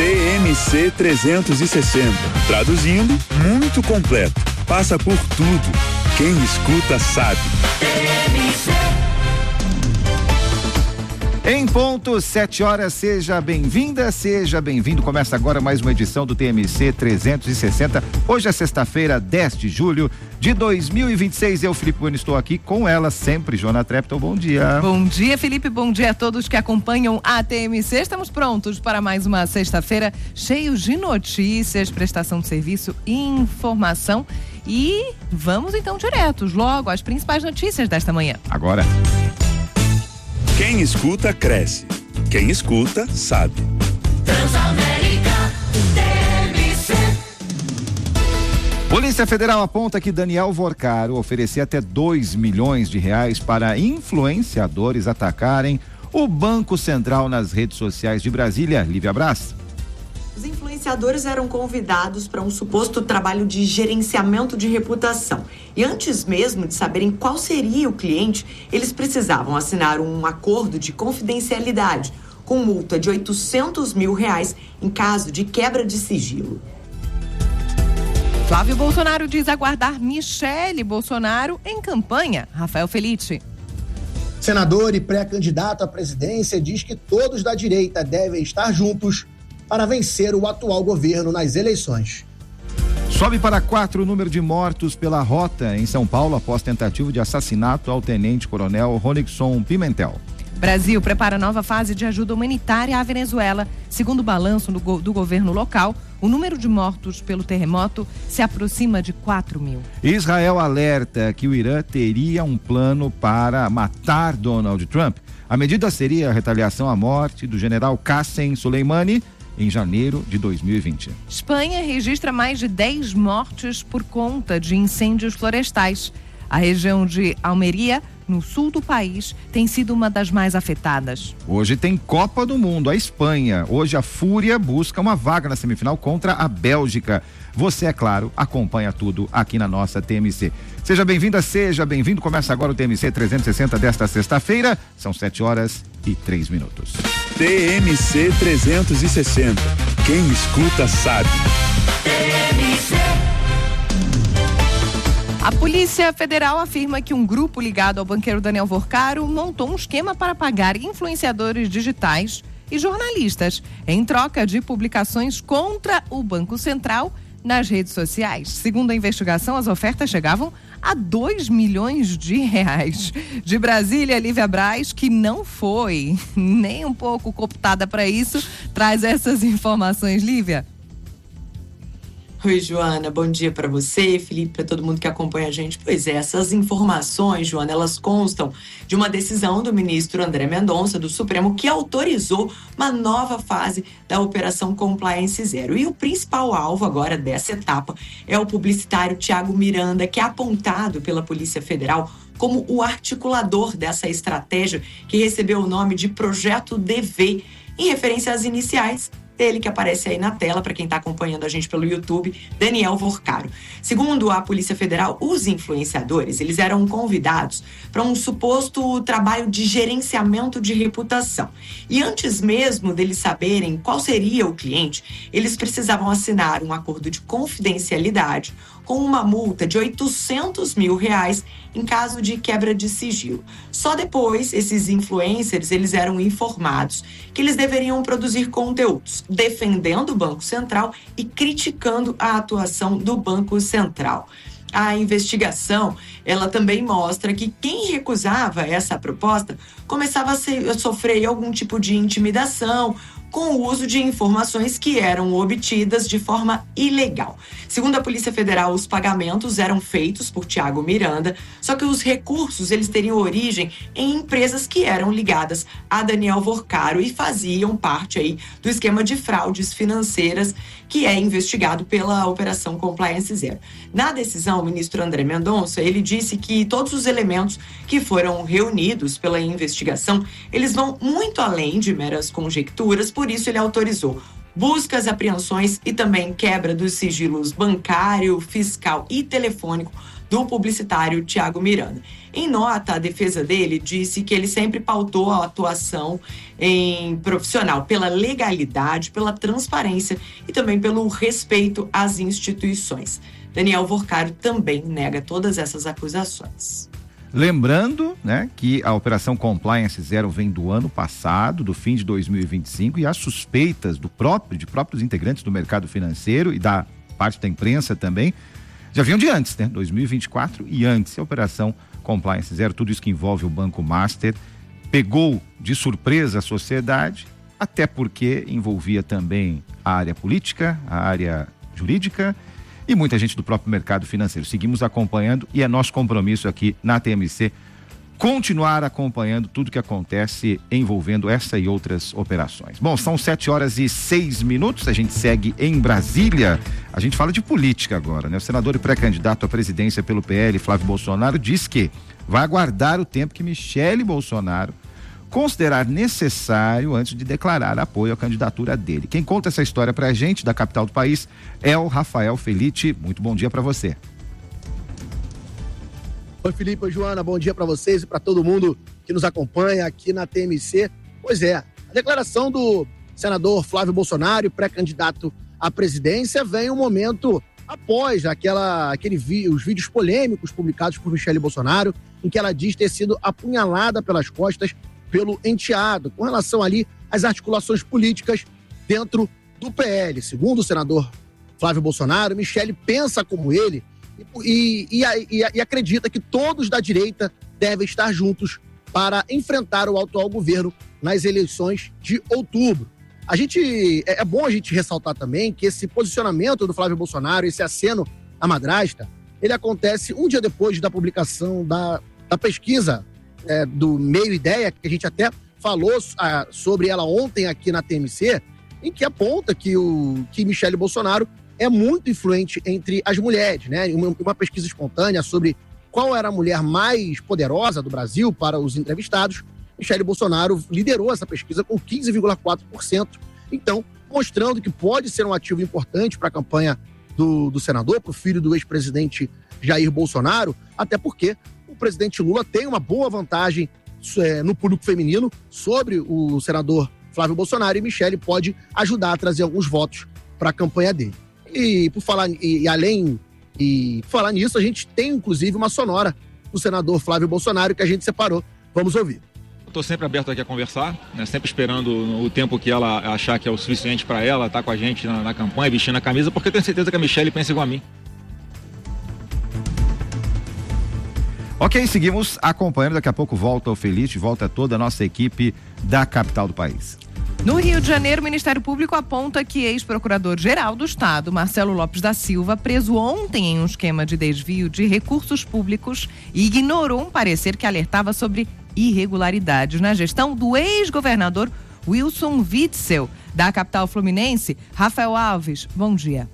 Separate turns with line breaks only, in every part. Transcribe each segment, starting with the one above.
TMC 360. Traduzindo, muito completo. Passa por tudo. Quem escuta sabe.
Em ponto, 7 horas, seja bem-vinda, seja bem-vindo. Começa agora mais uma edição do TMC 360. Hoje é sexta-feira, 10 de julho de 2026. Eu, Felipe Bueno, estou aqui com ela sempre, Joana Trepton. Bom dia.
Bom dia, Felipe. Bom dia a todos que acompanham a TMC. Estamos prontos para mais uma sexta-feira cheios de notícias, prestação de serviço e informação. E vamos então diretos logo às principais notícias desta manhã.
Agora.
Quem escuta, cresce. Quem escuta, sabe.
Transamérica TMC.
Polícia Federal aponta que Daniel Vorcaro oferecia até R$2 milhões para influenciadores atacarem o Banco Central nas redes sociais de Brasília. Lívia Braz.
Os influenciadores eram convidados para um suposto trabalho de gerenciamento de reputação. E antes mesmo de saberem qual seria o cliente, eles precisavam assinar um acordo de confidencialidade, com multa de R$800 mil em caso de quebra de sigilo.
Flávio Bolsonaro diz aguardar Michele Bolsonaro em campanha. Rafael Felice.
Senador e pré-candidato à presidência diz que todos da direita devem estar juntos para vencer o atual governo nas eleições.
Sobe para 4 o número de mortos pela rota em São Paulo após tentativa de assassinato ao tenente-coronel Ronixon Pimentel.
Brasil prepara nova fase de ajuda humanitária à Venezuela. Segundo o balanço do governo local, o número de mortos pelo terremoto se aproxima de 4 mil.
Israel alerta que o Irã teria um plano para matar Donald Trump. A medida seria a retaliação à morte do general Qassem Soleimani em janeiro de 2020.
Espanha registra mais de 10 mortes por conta de incêndios florestais. A região de Almeria, no sul do país, tem sido uma das mais afetadas.
Hoje tem Copa do Mundo, a Espanha. Hoje a Fúria busca uma vaga na semifinal contra a Bélgica. Você, é claro, acompanha tudo aqui na nossa TMC. Seja bem-vinda, seja bem-vindo. Começa agora o TMC 360 desta sexta-feira. São 7h03.
TMC 360. Quem escuta sabe.
TMC.
A Polícia Federal afirma que um grupo ligado ao banqueiro Daniel Vorcaro montou um esquema para pagar influenciadores digitais e jornalistas em troca de publicações contra o Banco Central nas redes sociais. Segundo a investigação, as ofertas chegavam a R$2 milhões. De Brasília, Lívia Braz, que não foi nem um pouco cooptada para isso, traz essas informações. Lívia.
Oi, Joana, bom dia para você, Felipe, para todo mundo que acompanha a gente. Pois é, essas informações, Joana, elas constam de uma decisão do ministro André Mendonça, do Supremo, que autorizou uma nova fase da Operação Compliance Zero. E o principal alvo agora dessa etapa é o publicitário Thiago Miranda, que é apontado pela Polícia Federal como o articulador dessa estratégia, que recebeu o nome de Projeto DV, em referência às iniciais dele, que aparece aí na tela para quem está acompanhando a gente pelo YouTube, Daniel Vorcaro. Segundo a Polícia Federal, os influenciadores, eles eram convidados para um suposto trabalho de gerenciamento de reputação. E antes mesmo deles saberem qual seria o cliente, eles precisavam assinar um acordo de confidencialidade com uma multa de R$800 mil em caso de quebra de sigilo. Só depois, esses influencers, eles eram informados que eles deveriam produzir conteúdos defendendo o Banco Central e criticando a atuação do Banco Central. A investigação, ela também mostra que quem recusava essa proposta começava a sofrer algum tipo de intimidação com o uso de informações que eram obtidas de forma ilegal. Segundo a Polícia Federal, os pagamentos eram feitos por Thiago Miranda, só que os recursos eles teriam origem em empresas que eram ligadas a Daniel Vorcaro e faziam parte aí do esquema de fraudes financeiras que é investigado pela Operação Compliance Zero. Na decisão, o ministro André Mendonça, ele disse que todos os elementos que foram reunidos pela investigação, eles vão muito além de meras conjecturas, por isso ele autorizou buscas, apreensões e também quebra dos sigilos bancário, fiscal e telefônico do publicitário Tiago Miranda. Em nota, a defesa dele disse que ele sempre pautou a atuação profissional pela legalidade, pela transparência e também pelo respeito às instituições. Daniel Vorcaro também nega todas essas acusações.
Lembrando, né, que a Operação Compliance Zero vem do ano passado, do fim de 2025, e as suspeitas de próprios integrantes do mercado financeiro e da parte da imprensa também, já vinham de antes, né? 2024 e antes. A Operação Compliance Zero, tudo isso que envolve o Banco Master, pegou de surpresa a sociedade, até porque envolvia também a área política, a área jurídica e muita gente do próprio mercado financeiro. Seguimos acompanhando e é nosso compromisso aqui na TMC continuar acompanhando tudo que acontece envolvendo essa e outras operações. Bom, são 7h06, a gente segue em Brasília. A gente fala de política agora, né? O senador e pré-candidato à presidência pelo PL, Flávio Bolsonaro, diz que vai aguardar o tempo que Michele Bolsonaro considerar necessário antes de declarar apoio à candidatura dele. Quem conta essa história pra gente da capital do país é o Rafael Felitti. Muito bom dia para você.
Oi, Felipe, oi, Joana, bom dia para vocês e para todo mundo que nos acompanha aqui na TMC. Pois é, a declaração do senador Flávio Bolsonaro, pré-candidato à presidência, vem um momento após os vídeos polêmicos publicados por Michele Bolsonaro, em que ela diz ter sido apunhalada pelas costas pelo enteado, com relação ali às articulações políticas dentro do PL. Segundo o senador Flávio Bolsonaro, Michele pensa como ele e acredita que todos da direita devem estar juntos para enfrentar o atual governo nas eleições de outubro. É bom a gente ressaltar também que esse posicionamento do Flávio Bolsonaro, esse aceno à madrasta, ele acontece um dia depois da publicação da pesquisa do Meio Ideia, que a gente até falou sobre ela ontem aqui na TMC, em que aponta que Michele Bolsonaro é muito influente entre as mulheres, né? Uma pesquisa espontânea sobre qual era a mulher mais poderosa do Brasil para os entrevistados, Michele Bolsonaro liderou essa pesquisa com 15,4%, então mostrando que pode ser um ativo importante para a campanha do senador, para o filho do ex-presidente Jair Bolsonaro, até porque o presidente Lula tem uma boa vantagem no público feminino sobre o senador Flávio Bolsonaro, e Michele pode ajudar a trazer alguns votos para a campanha dele. E por falar nisso, a gente tem inclusive uma sonora do senador Flávio Bolsonaro que a gente separou. Vamos ouvir.
Estou sempre aberto aqui a conversar, né? Sempre esperando o tempo que ela achar que é o suficiente para ela estar com a gente na campanha, vestindo a camisa, porque eu tenho certeza que a Michele pensa igual a mim.
Ok, seguimos acompanhando. Daqui a pouco volta o Feliz, volta toda a nossa equipe da capital do país.
No Rio de Janeiro, o Ministério Público aponta que ex-procurador-geral do Estado, Marcelo Lopes da Silva, preso ontem em um esquema de desvio de recursos públicos, ignorou um parecer que alertava sobre irregularidades na gestão do ex-governador Wilson Witzel. Da capital fluminense, Rafael Alves, bom dia.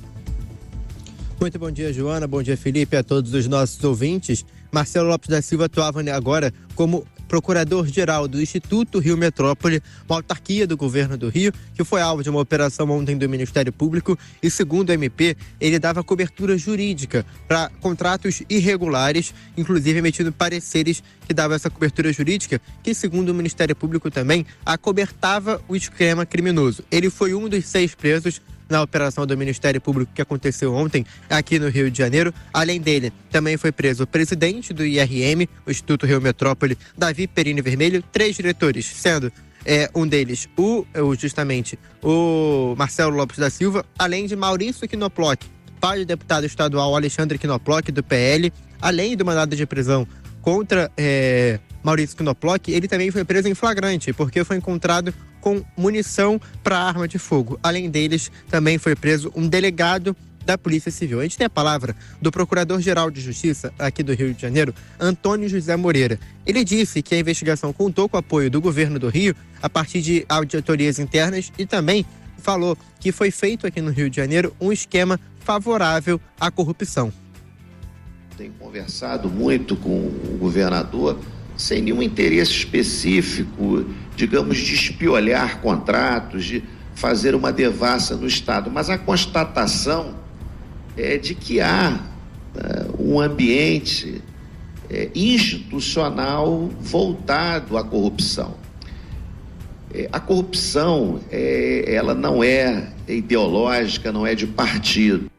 Muito bom dia, Joana. Bom dia, Felipe, a todos os nossos ouvintes. Marcelo Lopes da Silva atuava agora como procurador-geral do Instituto Rio Metrópole, uma autarquia do governo do Rio, que foi alvo de uma operação ontem do Ministério Público e, segundo o MP, ele dava cobertura jurídica para contratos irregulares, inclusive emitindo pareceres que davam essa cobertura jurídica, que, segundo o Ministério Público também, acobertava o esquema criminoso. Ele foi um dos 6 presos na operação do Ministério Público que aconteceu ontem aqui no Rio de Janeiro. Além dele, também foi preso o presidente do IRM, o Instituto Rio Metrópole, Davi Perini Vermelho, 3 diretores, sendo um deles justamente o Marcelo Lopes da Silva, além de Maurício Knoploch, pai do deputado estadual Alexandre Knoploch, do PL, além do mandado de prisão contra Maurício Knoploch, ele também foi preso em flagrante, porque foi encontrado com munição para arma de fogo. Além deles, também foi preso um delegado da Polícia Civil. A gente tem a palavra do Procurador-Geral de Justiça aqui do Rio de Janeiro, Antônio José Moreira. Ele disse que a investigação contou com o apoio do governo do Rio a partir de auditorias internas e também falou que foi feito aqui no Rio de Janeiro um esquema favorável à corrupção.
Tenho conversado muito com o governador sem nenhum interesse específico, digamos, de espiolhar contratos, de fazer uma devassa no Estado. Mas a constatação é de que há um ambiente institucional voltado à corrupção. A corrupção, ela não é ideológica, não é de partido.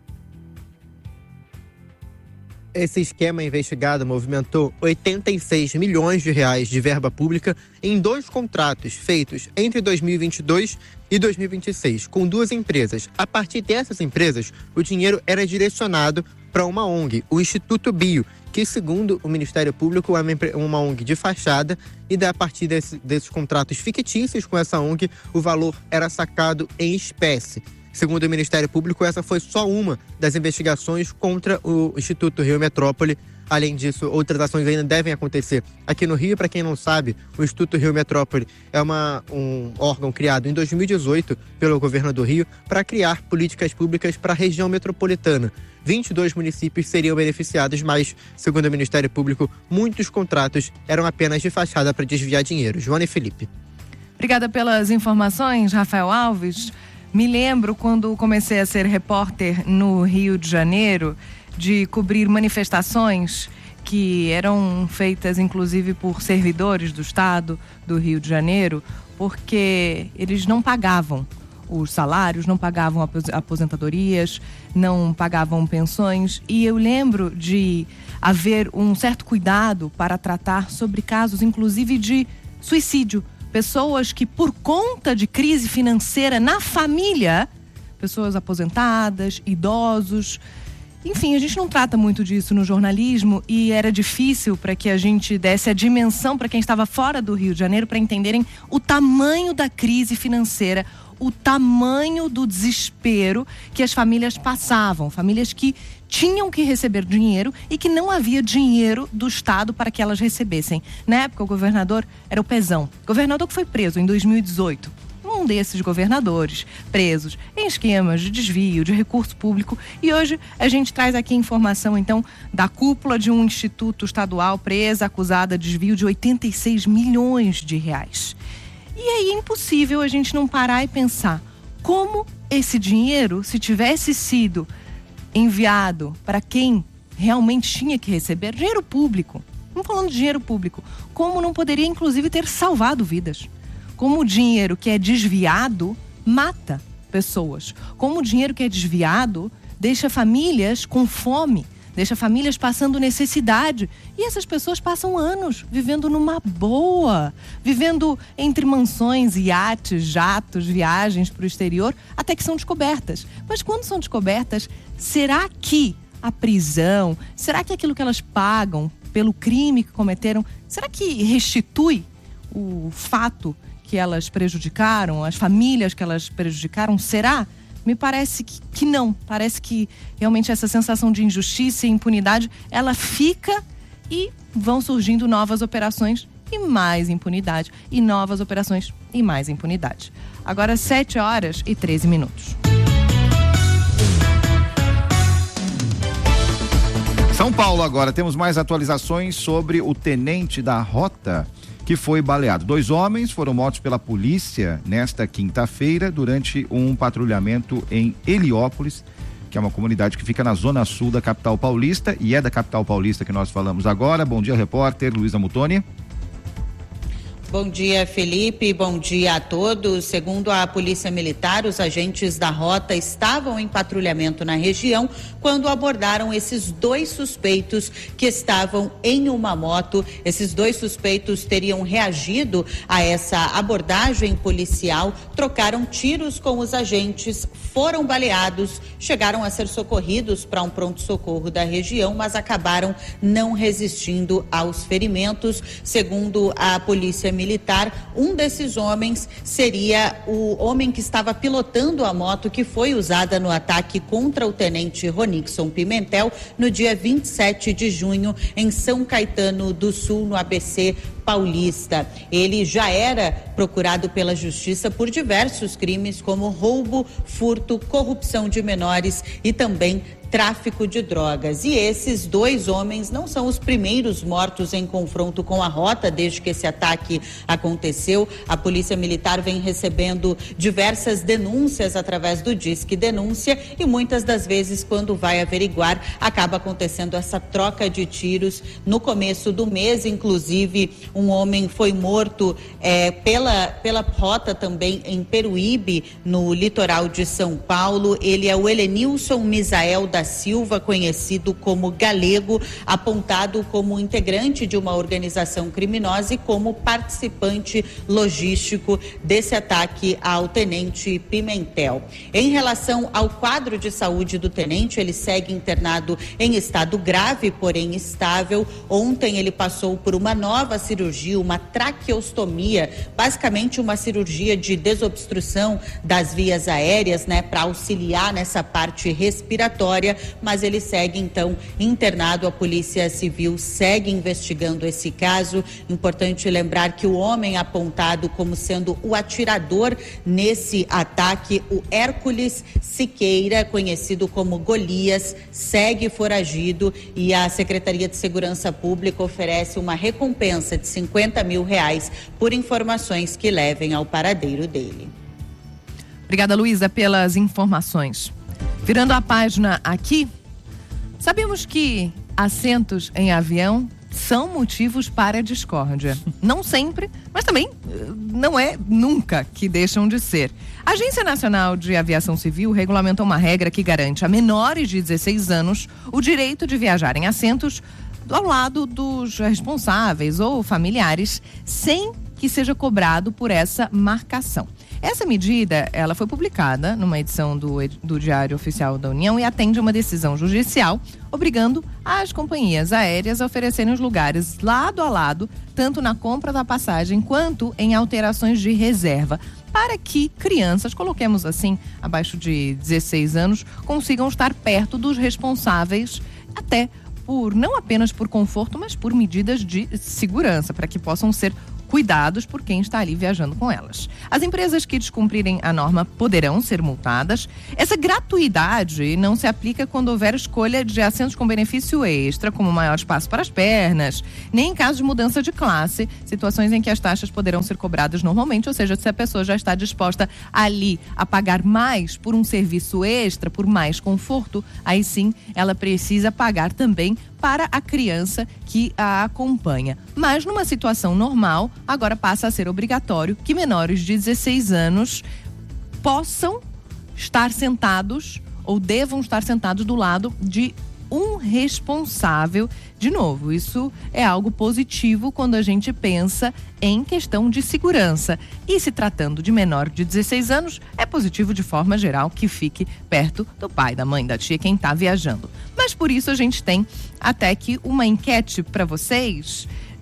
Esse esquema investigado movimentou 86 milhões de reais de verba pública em 2 contratos feitos entre 2022 e 2026, com 2 empresas. A partir dessas empresas, o dinheiro era direcionado para uma ONG, o Instituto Bio, que, segundo o Ministério Público, é uma ONG de fachada, e a partir desses contratos fictícios com essa ONG, o valor era sacado em espécie. Segundo o Ministério Público, essa foi só uma das investigações contra o Instituto Rio Metrópole. Além disso, outras ações ainda devem acontecer aqui no Rio. Para quem não sabe, o Instituto Rio Metrópole é um órgão criado em 2018 pelo governo do Rio para criar políticas públicas para a região metropolitana. 22 municípios seriam beneficiados, mas, segundo o Ministério Público, muitos contratos eram apenas de fachada para desviar dinheiro. Joana e Felipe.
Obrigada pelas informações, Rafael Alves. Me lembro quando comecei a ser repórter no Rio de Janeiro, de cobrir manifestações que eram feitas inclusive por servidores do Estado do Rio de Janeiro, porque eles não pagavam os salários, não pagavam aposentadorias, não pagavam pensões. E eu lembro de haver um certo cuidado para tratar sobre casos inclusive de suicídio. Pessoas que, por conta de crise financeira na família, pessoas aposentadas, idosos, enfim, a gente não trata muito disso no jornalismo, e era difícil para que a gente desse a dimensão para quem estava fora do Rio de Janeiro, para entenderem o tamanho da crise financeira, o tamanho do desespero que as famílias passavam, famílias que tinham que receber dinheiro e que não havia dinheiro do Estado para que elas recebessem. Na época, o governador era o Pezão, governador que foi preso em 2018. Um desses governadores presos em esquemas de desvio de recurso público. E hoje a gente traz aqui informação, então, da cúpula de um instituto estadual presa, acusada de desvio de 86 milhões de reais. E aí é impossível a gente não parar e pensar como esse dinheiro, se tivesse sido enviado para quem realmente tinha que receber, dinheiro público, não falando de dinheiro público, como não poderia inclusive ter salvado vidas. Como o dinheiro que é desviado mata pessoas. Como o dinheiro que é desviado deixa famílias com fome, deixa famílias passando necessidade. E essas pessoas passam anos vivendo numa boa, vivendo entre mansões, iates, jatos, viagens para o exterior, até que são descobertas. Mas quando são descobertas, será que a prisão, será que aquilo que elas pagam pelo crime que cometeram, será que restitui o fato que elas prejudicaram, as famílias que elas prejudicaram? Será? Me parece que não. Parece que realmente essa sensação de injustiça e impunidade, ela fica, e vão surgindo novas operações e mais impunidade. E novas operações e mais impunidade. Agora 7h13.
São Paulo agora, temos mais atualizações sobre o tenente da rota que foi baleado. 2 homens foram mortos pela polícia nesta quinta-feira durante um patrulhamento em Heliópolis, que é uma comunidade que fica na zona sul da capital paulista, e é da capital paulista que nós falamos agora. Bom dia, repórter Luísa Mutoni.
Bom dia, Felipe. Bom dia a todos. Segundo a Polícia Militar, os agentes da rota estavam em patrulhamento na região quando abordaram esses 2 suspeitos que estavam em uma moto. Esses 2 suspeitos teriam reagido a essa abordagem policial, trocaram tiros com os agentes, foram baleados, chegaram a ser socorridos para um pronto-socorro da região, mas acabaram não resistindo aos ferimentos. Segundo a Polícia Militar, um desses homens seria o homem que estava pilotando a moto que foi usada no ataque contra o tenente Ronixon Pimentel no dia 27 de junho em São Caetano do Sul, no ABC Paulista. Ele já era procurado pela justiça por diversos crimes como roubo, furto, corrupção de menores e também tráfico de drogas. E esses 2 homens não são os primeiros mortos em confronto com a rota desde que esse ataque aconteceu. A Polícia Militar vem recebendo diversas denúncias através do Disque Denúncia e muitas das vezes, quando vai averiguar, acaba acontecendo essa troca de tiros. No começo do mês, inclusive, um homem foi morto pela rota também em Peruíbe, no litoral de São Paulo. Ele é o Helenilson Misael da Silva, conhecido como Galego, apontado como integrante de uma organização criminosa e como participante logístico desse ataque ao tenente Pimentel. Em relação ao quadro de saúde do tenente, ele segue internado em estado grave, porém estável. Ontem ele passou por uma nova cirurgia, uma traqueostomia, basicamente uma cirurgia de desobstrução das vias aéreas, para auxiliar nessa parte respiratória, mas ele segue então internado. A Polícia Civil segue investigando esse caso. Importante lembrar que o homem apontado como sendo o atirador nesse ataque, o Hércules Siqueira, conhecido como Golias, segue foragido e a Secretaria de Segurança Pública oferece uma recompensa de R$50 mil por informações que levem ao paradeiro dele.
Obrigada, Luísa, pelas informações. Virando a página aqui, sabemos que assentos em avião são motivos para discórdia. Não sempre, mas também não é nunca que deixam de ser. A Agência Nacional de Aviação Civil regulamentou uma regra que garante a menores de 16 anos o direito de viajar em assentos ao lado dos responsáveis ou familiares, sem que seja cobrado por essa marcação. Essa medida, ela foi publicada numa edição do Diário Oficial da União e atende a uma decisão judicial obrigando as companhias aéreas a oferecerem os lugares lado a lado, tanto na compra da passagem quanto em alterações de reserva, para que crianças, coloquemos assim, abaixo de 16 anos, consigam estar perto dos responsáveis, até não apenas por conforto, mas por medidas de segurança, para que possam ser cuidados por quem está ali viajando com elas. As empresas que descumprirem a norma poderão ser multadas. Essa gratuidade não se aplica quando houver escolha de assentos com benefício extra, como maior espaço para as pernas, nem em caso de mudança de classe, situações em que as taxas poderão ser cobradas normalmente, ou seja, se a pessoa já está disposta ali a pagar mais por um serviço extra, por mais conforto, aí sim ela precisa pagar também para a criança que a acompanha. Mas numa situação normal, agora passa a ser obrigatório que menores de 16 anos possam estar sentados ou devam estar sentados do lado de um responsável. De novo, isso é algo positivo quando a gente pensa em questão de segurança. E se tratando de menor de 16 anos, é positivo de forma geral que fique perto do pai, da mãe, da tia, quem está viajando. Mas por isso a gente tem até que uma enquete para vocês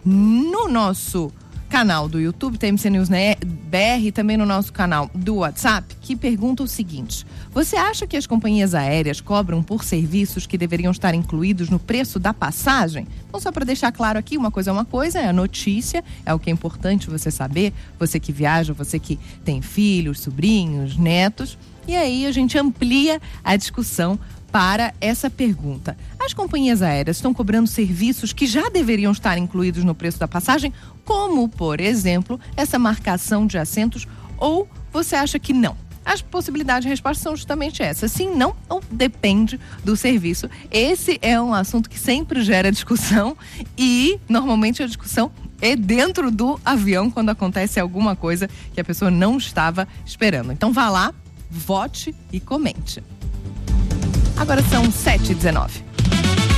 no nosso canal do YouTube, TMC News BR, também no nosso canal do WhatsApp, que pergunta o seguinte: você acha que as companhias aéreas cobram por serviços que deveriam estar incluídos no preço da passagem? Então, só para deixar claro aqui, uma coisa é a notícia, é o que é importante você saber, você que viaja, você que tem filhos, sobrinhos, netos, e aí a gente amplia a discussão para essa pergunta. As companhias aéreas estão cobrando serviços que já deveriam estar incluídos no preço da passagem, como, por exemplo, essa marcação de assentos, ou você acha que não? As possibilidades de resposta são justamente essas: sim, não, ou depende do serviço. Esse é um assunto que sempre gera discussão e, normalmente, a discussão é dentro do avião, quando acontece alguma coisa que a pessoa não estava esperando. Então, vá lá, vote e comente. Agora são 7h19.